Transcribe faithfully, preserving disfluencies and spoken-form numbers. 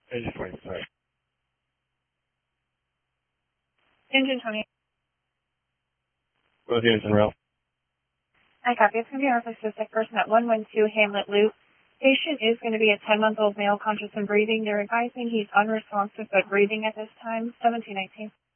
Engine twenty, sorry. Engine twenty. Both units in row. I copy. It's going to be our specific person at one one two Hamlet Loop. Patient is going to be a ten-month-old male, conscious and breathing. They're advising he's unresponsive but breathing at this time. seventeen nineteen.